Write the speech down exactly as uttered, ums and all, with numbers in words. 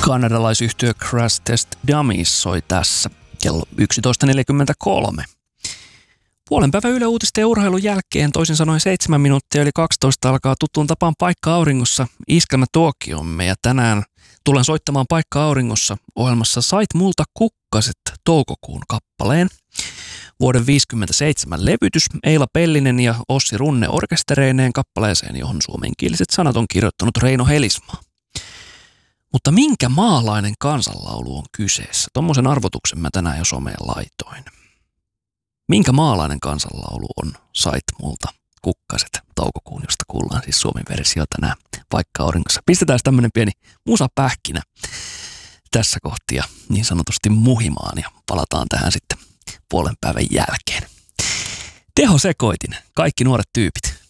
Kanadalaisyhtiö Crash Test Dummies soi tässä kello yksitoista neljäkymmentäkolme. Puolen päivän Yle Uutisten ja urheilun jälkeen, toisin sanoen seitsemän minuuttia yli kaksitoista, alkaa tuttuun tapaan Paikka auringossa iskelmätuokiomme. Ja tänään tulen soittamaan Paikka auringossa ohjelmassa Sait multa kukkaset toukokuun kappaleen. Vuoden viisikymmentäseitsemän levytys, Eila Pellinen ja Ossi Runne orkestereineen kappaleeseen, johon suomenkieliset sanat on kirjoittanut Reino Helismaa. Mutta minkä maalainen kansanlaulu on kyseessä? Tommosen arvotuksen mä tänään jo someen laitoin. Minkä maalainen kansanlaulu on Sait multa kukkaset toukokuun, josta kuullaan siis Suomen versio tänään Paikka auringossa. Pistetään tämmönen pieni musapähkinä tässä kohtia niin sanotusti muhimaan ja palataan tähän sitten puolen päivän jälkeen. Teho Sekoitin, kaikki nuoret tyypit.